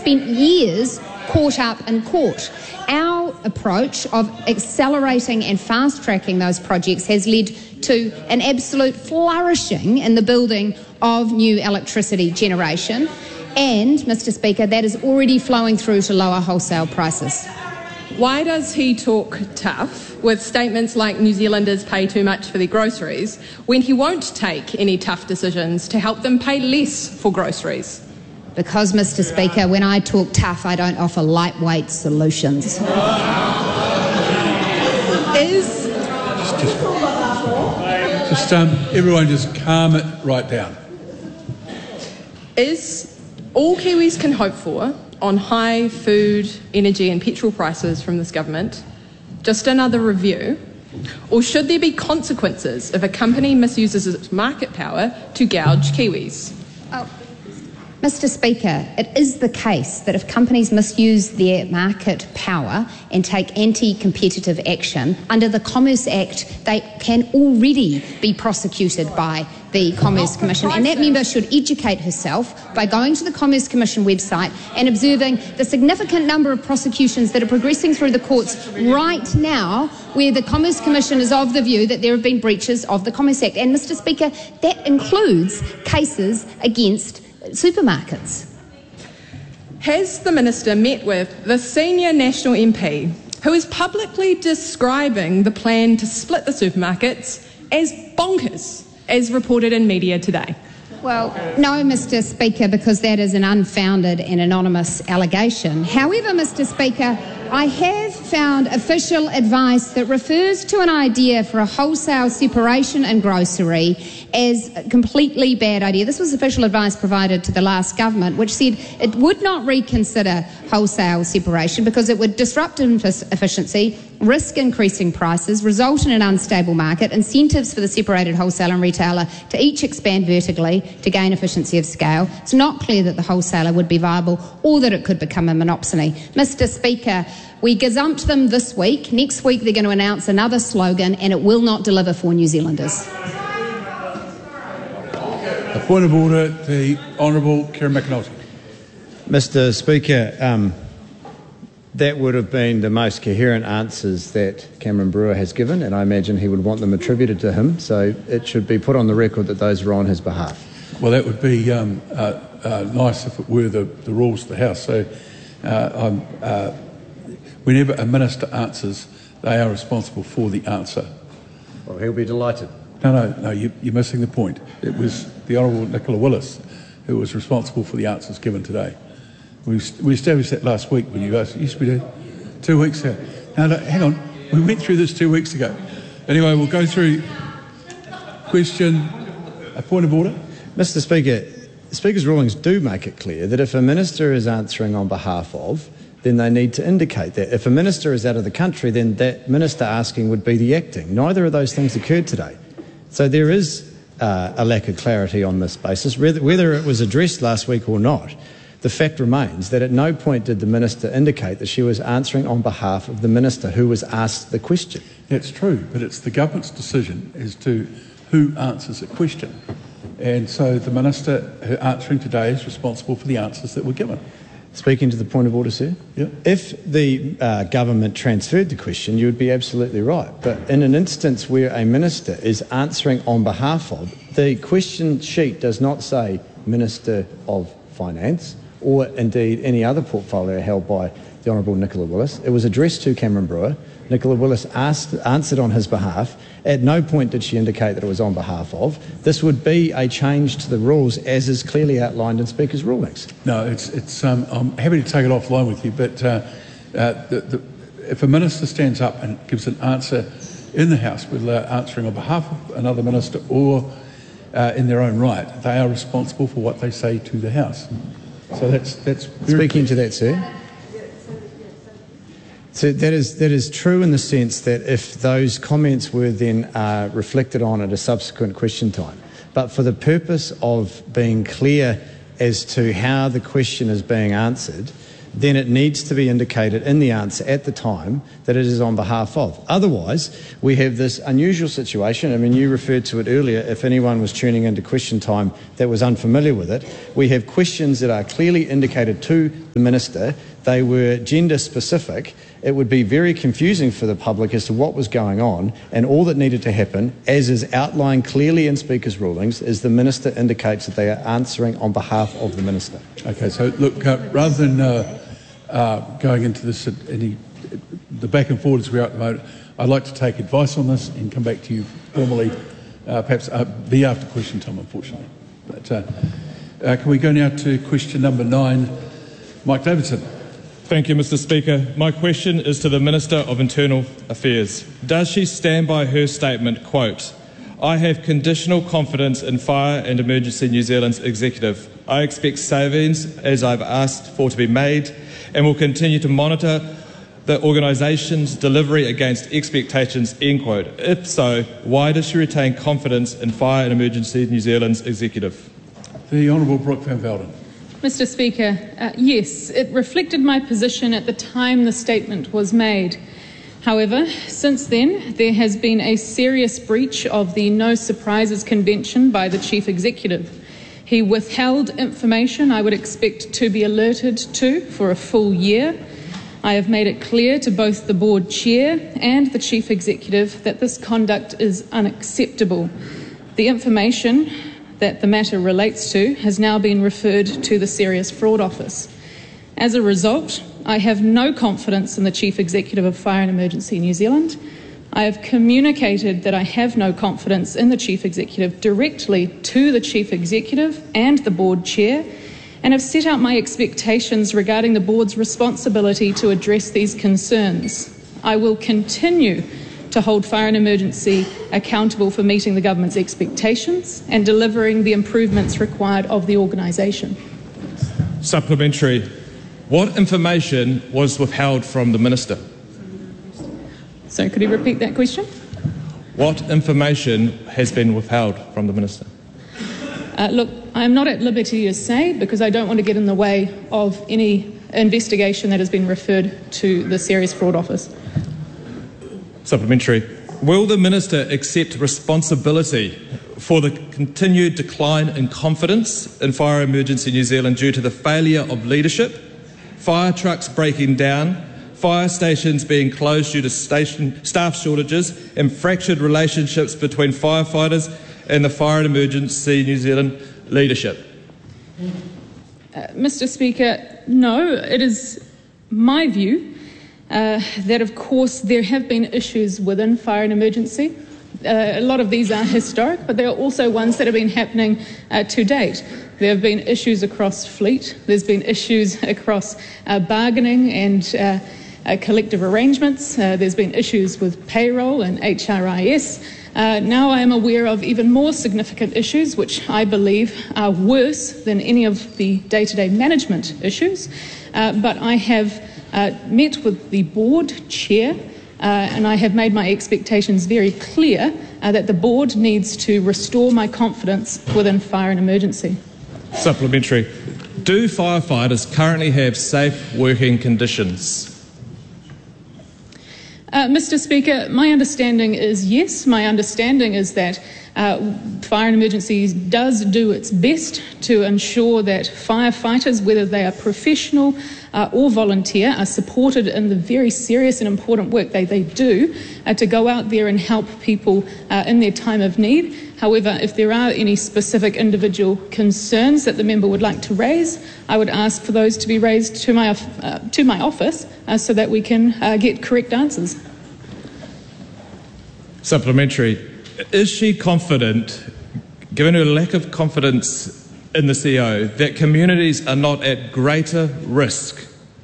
spent years caught up in court. Our approach of accelerating and fast-tracking those projects has led to an absolute flourishing in the building of new electricity generation. And, Mr Speaker, that is already flowing through to lower wholesale prices. Why does he talk tough with statements like New Zealanders pay too much for their groceries when he won't take any tough decisions to help them pay less for groceries? Because, Mr Speaker, when I talk tough, I don't offer lightweight solutions. Everyone just calm it right down. Is all Kiwis can hope for on high food, energy and petrol prices from this government just another review? Or should there be consequences if a company misuses its market power to gouge Kiwis? Mr Speaker, it is the case that if companies misuse their market power and take anti-competitive action, under the Commerce Act, they can already be prosecuted by the Commerce Commission, and that member should educate herself by going to the Commerce Commission website and observing the significant number of prosecutions that are progressing through the courts right now, where the Commerce Commission is of the view that there have been breaches of the Commerce Act. And, Mr Speaker, that includes cases against supermarkets. Has the Minister met with the senior National MP who is publicly describing the plan to split the supermarkets as bonkers, as reported in media today? Well, no, Mr Speaker, because that is an unfounded and anonymous allegation. However, Mr Speaker, I have found official advice that refers to an idea for a wholesale separation in grocery as a completely bad idea. This was official advice provided to the last government, which said it would not reconsider wholesale separation because it would disrupt efficiency, risk increasing prices, result in an unstable market, incentives for the separated wholesaler and retailer to each expand vertically to gain efficiency of scale. It's not clear that the wholesaler would be viable or that it could become a monopoly. Mr Speaker, we gazumped them this week. Next week they're going to announce another slogan and it will not deliver for New Zealanders. A point of order, the Honourable Kieran McAnulty. Mr Speaker, that would have been the most coherent answers that Cameron Brewer has given, and I imagine he would want them attributed to him, so it should be put on the record that those were on his behalf. Well, that would be nice if it were the rules of the House. So whenever a minister answers, they are responsible for the answer. Well, he'll be delighted. No, you're missing the point. It was the Honourable Nicola Willis who was responsible for the answers given today. We established that last week when you guys used to be there 2 weeks ago. Now, hang on. We went through this 2 weeks ago. Anyway, we'll go through question, a point of order. Mr Speaker, the Speaker's rulings do make it clear that if a minister is answering on behalf of, then they need to indicate that. If a minister is out of the country, then that minister asking would be the acting. Neither of those things occurred today. So there is a lack of clarity on this basis. Whether it was addressed last week or not, the fact remains that at no point did the minister indicate that she was answering on behalf of the minister who was asked the question. That's true, but it's the government's decision as to who answers a question. And so the minister answering today is responsible for the answers that were given. Speaking to the point of order, sir, yep. If the government transferred the question, you would be absolutely right. But in an instance where a minister is answering on behalf of, the question sheet does not say Minister of Finance or indeed any other portfolio held by the Honourable Nicola Willis. It was addressed to Cameron Brewer. Nicola Willis answered on his behalf. At no point did she indicate that it was on behalf of. This would be a change to the rules as is clearly outlined in Speaker's rulings. No, I'm happy to take it offline with you, but if a minister stands up and gives an answer in the House, whether they're answering on behalf of another minister or in their own right, they are responsible for what they say to the House. So that's very Speaking to that, sir. So that is true in the sense that if those comments were then reflected on at a subsequent question time, but for the purpose of being clear as to how the question is being answered, then it needs to be indicated in the answer at the time that it is on behalf of. Otherwise, we have this unusual situation. I mean, you referred to it earlier. If anyone was tuning into question time that was unfamiliar with it, we have questions that are clearly indicated to the Minister, they were gender specific, it would be very confusing for the public as to what was going on, and all that needed to happen, as is outlined clearly in Speaker's rulings, is the Minister indicates that they are answering on behalf of the Minister. Okay, so look, rather than going into this the back and forwards we're at the moment, I'd like to take advice on this and come back to you formally, perhaps be after question time, unfortunately. But can we go now to question number 9, Mike Davidson. Thank you, Mr. Speaker. My question is to the Minister of Internal Affairs. Does she stand by her statement, quote, "I have conditional confidence in Fire and Emergency New Zealand's executive. I expect savings as I've asked for to be made and will continue to monitor the organisation's delivery against expectations," end quote. If so, why does she retain confidence in Fire and Emergency New Zealand's executive? The Honourable Brooke van Velden. Mr. Speaker, yes, it reflected my position at the time the statement was made. However, since then, there has been a serious breach of the No Surprises Convention by the Chief Executive. He withheld information I would expect to be alerted to for a full year. I have made it clear to both the Board Chair and the Chief Executive that this conduct is unacceptable. The information that the matter relates to has now been referred to the Serious Fraud Office. As a result, I have no confidence in the Chief Executive of Fire and Emergency New Zealand. I have communicated that I have no confidence in the Chief Executive directly to the Chief Executive and the Board Chair, and have set out my expectations regarding the Board's responsibility to address these concerns. I will continue to hold Fire and Emergency accountable for meeting the Government's expectations and delivering the improvements required of the organisation. Supplementary. What information was withheld from the Minister? So could you repeat that question? What information has been withheld from the Minister? Look, I am not at liberty to say because I don't want to get in the way of any investigation that has been referred to the Serious Fraud Office. Supplementary. Will the Minister accept responsibility for the continued decline in confidence in Fire and Emergency New Zealand due to the failure of leadership, fire trucks breaking down, fire stations being closed due to staff shortages, and fractured relationships between firefighters and the Fire and Emergency New Zealand leadership? Mr. Speaker, no, it is my view that, of course, there have been issues within Fire and Emergency. A lot of these are historic, but there are also ones that have been happening to date. There have been issues across fleet. There's been issues across bargaining and collective arrangements. There's been issues with payroll and HRIS. Now I am aware of even more significant issues, which I believe are worse than any of the day-to-day management issues. But I have met with the Board Chair and I have made my expectations very clear that the Board needs to restore my confidence within Fire and Emergency. Supplementary. Do firefighters currently have safe working conditions? Mr. Speaker, my understanding is yes. My understanding is that Fire and Emergency does do its best to ensure that firefighters, whether they are professional or volunteer, are supported in the very serious and important work they do to go out there and help people in their time of need. However, if there are any specific individual concerns that the member would like to raise, I would ask for those to be raised to my office so that we can get correct answers. Supplementary. Is she confident, given her lack of confidence in the CEO, that communities are not at greater risk?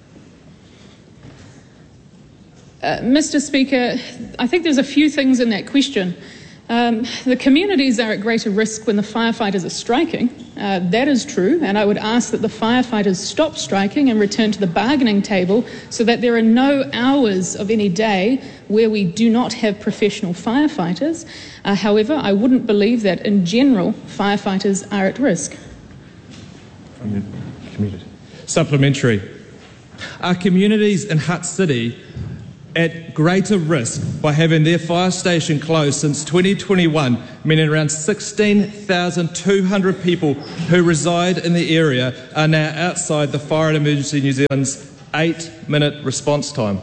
Mr. Speaker, I think there's a few things in that question. The communities are at greater risk when the firefighters are striking. That is true, and I would ask that the firefighters stop striking and return to the bargaining table so that there are no hours of any day where we do not have professional firefighters. However, I wouldn't believe that in general firefighters are at risk. From the community. Supplementary. Are communities in Hutt City at greater risk by having their fire station closed since 2021, meaning around 16,200 people who reside in the area are now outside the Fire and Emergency New Zealand's 8-minute response time?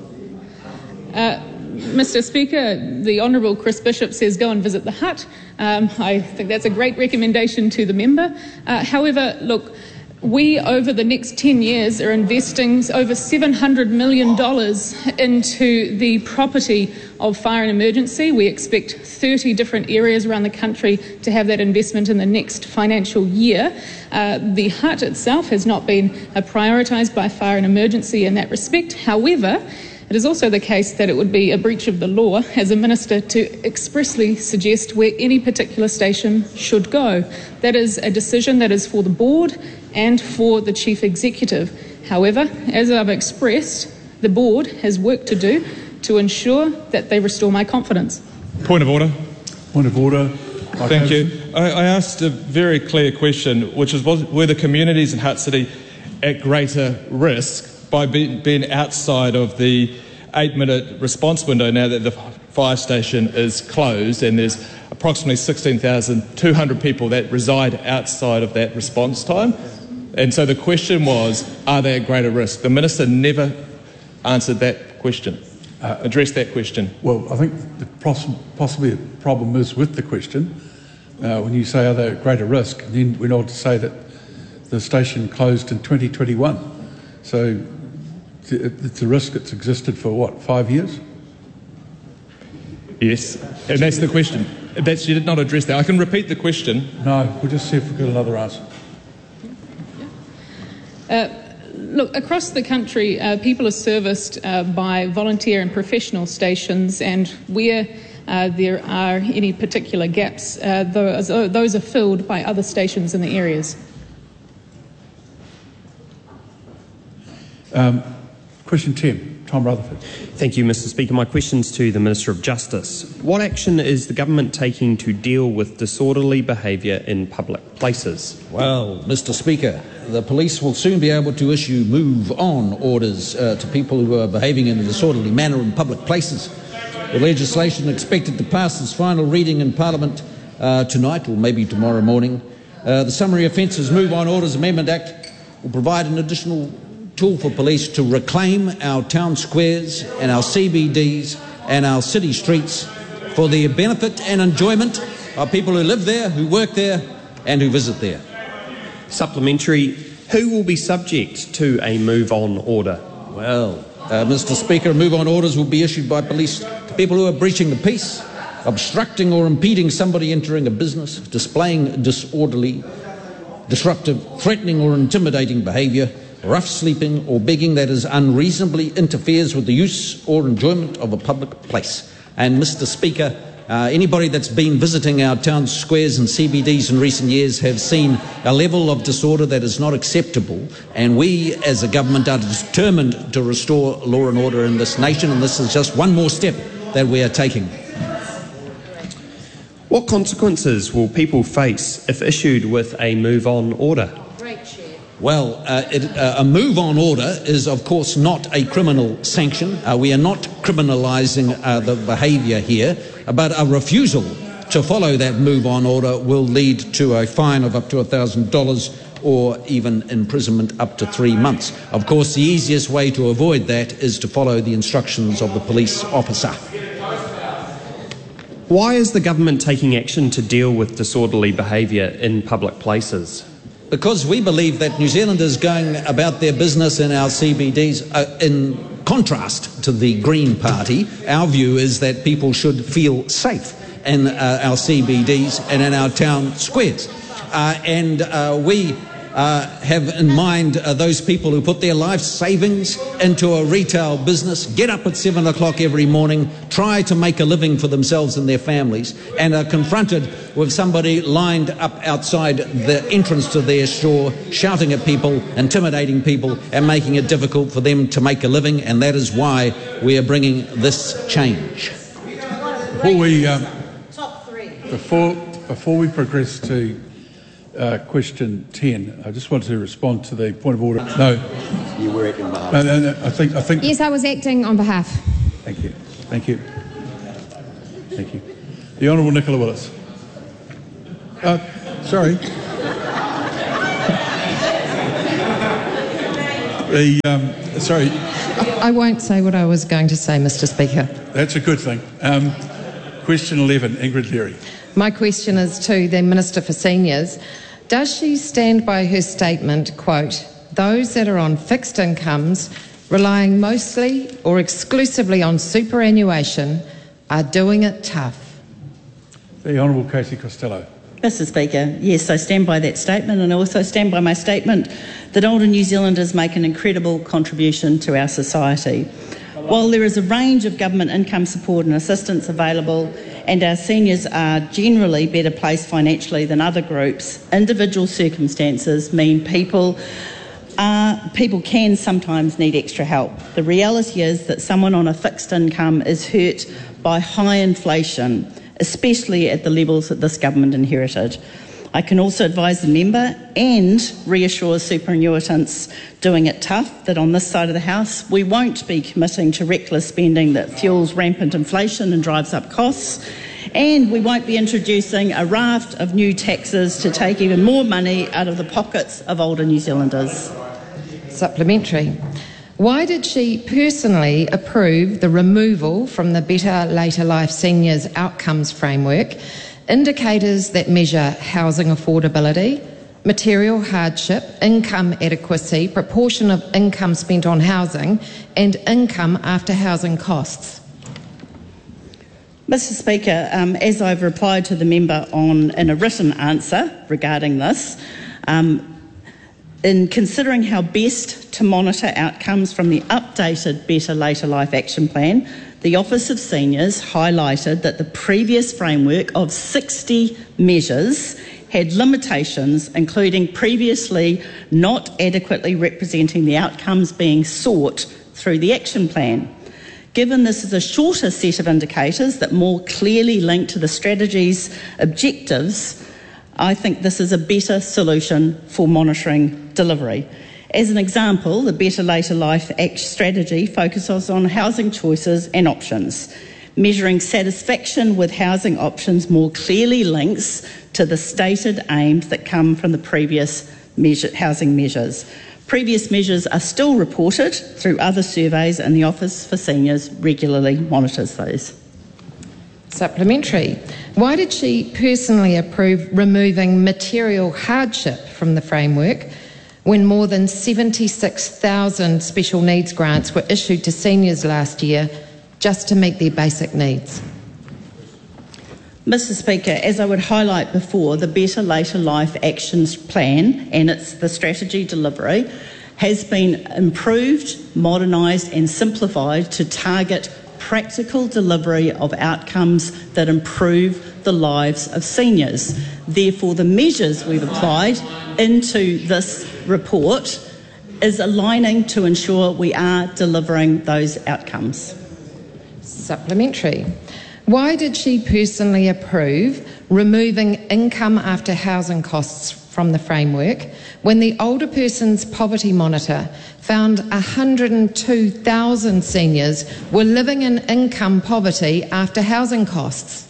Mr. Speaker, the Honourable Chris Bishop says go and visit the hut. I think that's a great recommendation to the member. However, look, we, over the next 10 years, are investing over $700 million into the property of fire and emergency. We expect 30 different areas around the country to have that investment in the next financial year. The hut itself has not been prioritised by fire and emergency in that respect. However, it is also the case that it would be a breach of the law as a minister to expressly suggest where any particular station should go. That is a decision that is for the board and for the chief executive. However, as I've expressed, the board has work to do to ensure that they restore my confidence. Point of order. Point of order. Thank you. I asked a very clear question, which is, were the communities in Hutt City at greater risk by being outside of the 8-minute response window now that the fire station is closed, and there's approximately 16,200 people that reside outside of that response time? And so the question was, are they at greater risk? The Minister never answered that question, addressed that question. Well, I think possibly a problem is with the question. When you say are they at greater risk, then we're not to say that the station closed in 2021. So it's a risk that's existed for, what, 5 years? Yes, and that's the question. You did not address that. I can repeat the question. No, we'll just see if we've got another answer. Look, across the country, people are serviced by volunteer and professional stations, and where there are any particular gaps, those are filled by other stations in the areas. Question 10. Tom Rutherford. Thank you, Mr. Speaker. My question's to the Minister of Justice. What action is the government taking to deal with disorderly behaviour in public places? Well, Mr. Speaker, the police will soon be able to issue move-on orders to people who are behaving in a disorderly manner in public places. The legislation expected to pass its final reading in Parliament tonight or maybe tomorrow morning. The Summary Offences Move-on Orders Amendment Act will provide an additional tool for police to reclaim our town squares and our CBDs and our city streets for the benefit and enjoyment of people who live there, who work there and who visit there. Supplementary, who will be subject to a move-on order? Well, Mr. Speaker, move-on orders will be issued by police to people who are breaching the peace, obstructing or impeding somebody entering a business, displaying disorderly, disruptive, threatening or intimidating behaviour, rough sleeping or begging that is unreasonably interferes with the use or enjoyment of a public place. And Mr. Speaker, anybody that's been visiting our town squares and CBDs in recent years have seen a level of disorder that is not acceptable, and we as a government are determined to restore law and order in this nation, and this is just one more step that we are taking. What consequences will people face if issued with a move-on order? Well, a move-on order is, of course, not a criminal sanction. We are not criminalising the behaviour here, but a refusal to follow that move-on order will lead to a fine of up to $1,000 or even imprisonment up to 3 months. Of course, the easiest way to avoid that is to follow the instructions of the police officer. Why is the government taking action to deal with disorderly behaviour in public places? Because we believe that New Zealanders going about their business in our CBDs, in contrast to the Green Party, our view is that people should feel safe in our CBDs and in our town squares. We have in mind those people who put their life savings into a retail business, get up at 7 o'clock every morning, try to make a living for themselves and their families, and are confronted with somebody lined up outside the entrance to their store, shouting at people, intimidating people, and making it difficult for them to make a living, and that is why we are bringing this change. Before we progress to question 10, I just wanted to respond to the point of order. No. You were acting on behalf. No, I think. Yes, I was acting on behalf. Thank you. Thank you. Thank you. The Honourable Nicola Willis. Sorry. Sorry. I won't say what I was going to say, Mr. Speaker. That's a good thing. Question 11, Ingrid Leary. My question is to the Minister for Seniors. Does she stand by her statement, quote, those that are on fixed incomes, relying mostly or exclusively on superannuation, are doing it tough? The Honourable Casey Costello. Mr. Speaker, yes, I stand by that statement, and I also stand by my statement that older New Zealanders make an incredible contribution to our society. While there is a range of government income support and assistance available, and our seniors are generally better placed financially than other groups, individual circumstances mean people can sometimes need extra help. The reality is that someone on a fixed income is hurt by high inflation, especially at the levels that this government inherited. I can also advise the member and reassure superannuitants doing it tough that on this side of the House we won't be committing to reckless spending that fuels rampant inflation and drives up costs, and we won't be introducing a raft of new taxes to take even more money out of the pockets of older New Zealanders. Supplementary. Why did she personally approve the removal from the Better Later Life Seniors Outcomes Framework indicators that measure housing affordability, material hardship, income adequacy, proportion of income spent on housing, and income after housing costs? Mr. Speaker, as I've replied to the member in a written answer regarding this, in considering how best to monitor outcomes from the updated Better Later Life Action Plan, the Office of Seniors highlighted that the previous framework of 60 measures had limitations, including previously not adequately representing the outcomes being sought through the action plan. Given this is a shorter set of indicators that more clearly link to the strategy's objectives, I think this is a better solution for monitoring delivery. As an example, the Better Later Life Act strategy focuses on housing choices and options. Measuring satisfaction with housing options more clearly links to the stated aims that come from the previous housing measures. Previous measures are still reported through other surveys, and the Office for Seniors regularly monitors those. Supplementary. Why did she personally approve removing material hardship from the framework when more than 76,000 special needs grants were issued to seniors last year just to meet their basic needs? Mr. Speaker, as I would highlight before, the Better Later Life Action Plan and the strategy delivery has been improved, modernised and simplified to target practical delivery of outcomes that improve the lives of seniors. Therefore, the measures we've applied into this report is aligning to ensure we are delivering those outcomes. Supplementary. Why did she personally approve removing income after housing costs from the framework when the Older Persons Poverty Monitor found 102,000 seniors were living in income poverty after housing costs?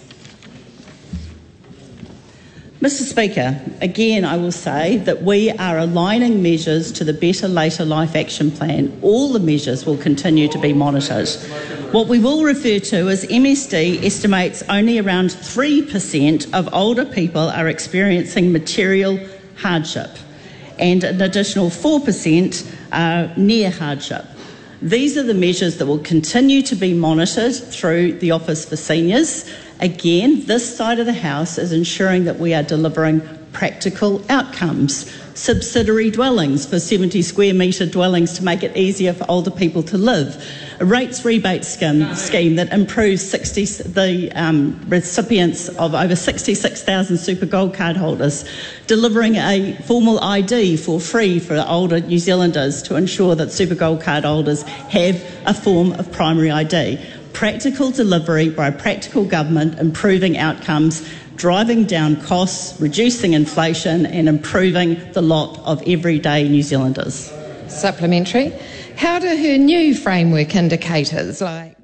Mr. Speaker, again I will say that we are aligning measures to the Better Later Life Action Plan. All the measures will continue to be monitored. What we will refer to as MSD estimates only around 3% of older people are experiencing material hardship, and an additional 4% are near hardship. These are the measures that will continue to be monitored through the Office for Seniors. Again, this side of the House is ensuring that we are delivering practical outcomes. Subsidiary dwellings for 70 square metre dwellings to make it easier for older people to live. A rates rebate scheme that improves the recipients of over 66,000 Super Gold Card holders. Delivering a formal ID for free for older New Zealanders to ensure that Super Gold Card holders have a form of primary ID. Practical delivery by practical government, improving outcomes, driving down costs, reducing inflation and improving the lot of everyday New Zealanders. Supplementary. How do her new framework indicators like